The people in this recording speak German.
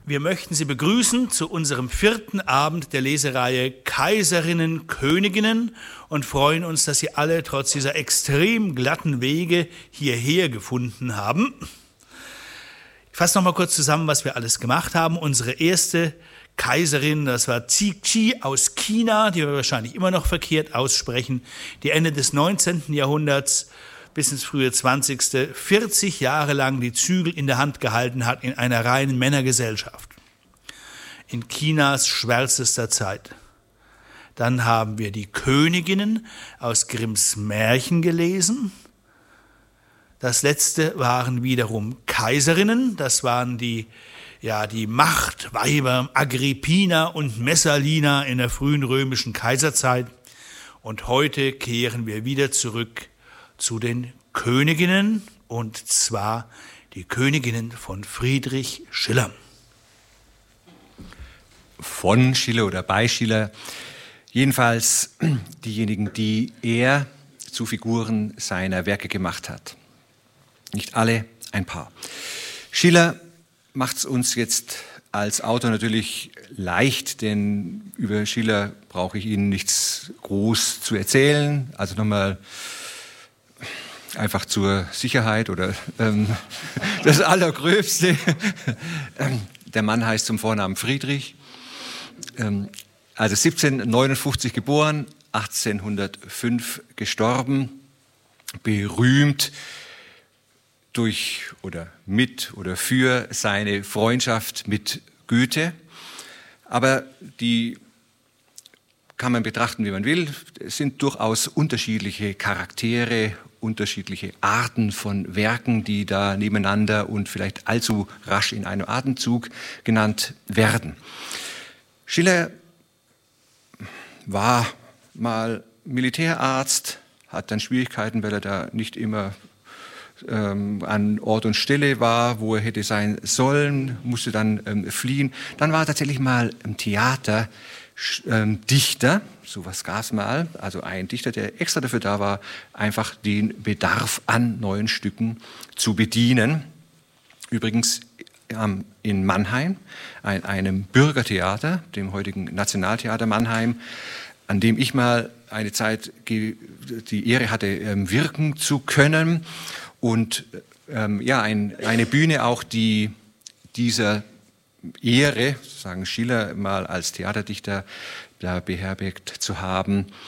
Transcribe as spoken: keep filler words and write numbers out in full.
Wir möchten Sie begrüßen zu unserem vierten Abend der Lesereihe Kaiserinnen, Königinnen und freuen uns, dass Sie alle trotz dieser extrem glatten Wege hierher gefunden haben. Ich fasse noch mal kurz zusammen, was wir alles gemacht haben. Unsere erste Kaiserin, das war Cixi aus China, die wir wahrscheinlich immer noch verkehrt aussprechen, die Ende des neunzehnten Jahrhunderts bis ins frühe zwanzigste vierzig Jahre lang die Zügel in der Hand gehalten hat in einer reinen Männergesellschaft. In Chinas schwärzester Zeit. Dann haben wir die Königinnen aus Grimms Märchen gelesen. Das letzte waren wiederum Kaiserinnen, das waren die, ja, die Machtweiber Agrippina und Messalina in der frühen römischen Kaiserzeit. Und heute kehren wir wieder zurück zu den Königinnen, und zwar die Königinnen von Friedrich Schiller. Von Schiller oder bei Schiller, jedenfalls diejenigen, die er zu Figuren seiner Werke gemacht hat. Nicht alle, ein paar. Schiller macht es uns jetzt als Autor natürlich leicht, denn über Schiller brauche ich Ihnen nichts groß zu erzählen. Also nochmal einfach zur Sicherheit oder ähm, das Allergröbste. Der Mann heißt zum Vornamen Friedrich, ähm, also siebzehnhundertneunundfünfzig geboren, achtzehnhundertfünf gestorben, berühmt durch oder mit oder für seine Freundschaft mit Goethe. Aber die kann man betrachten, wie man will. Es sind durchaus unterschiedliche Charaktere, unterschiedliche Arten von Werken, die da nebeneinander und vielleicht allzu rasch in einem Atemzug genannt werden. Schiller war mal Militärarzt, hat dann Schwierigkeiten, weil er da nicht immer ähm, an Ort und Stelle war, wo er hätte sein sollen, musste dann ähm, fliehen. Dann war er tatsächlich mal im Theater Ähm, Dichter, sowas gab es mal, also ein Dichter, der extra dafür da war, einfach den Bedarf an neuen Stücken zu bedienen. Übrigens ähm, in Mannheim, ein, einem Bürgertheater, dem heutigen Nationaltheater Mannheim, an dem ich mal eine Zeit die Ehre hatte, ähm, wirken zu können. Und ähm, ja, ein, eine Bühne auch, die dieser Ehre, sagen Schiller, mal als Theaterdichter da beherbergt zu haben,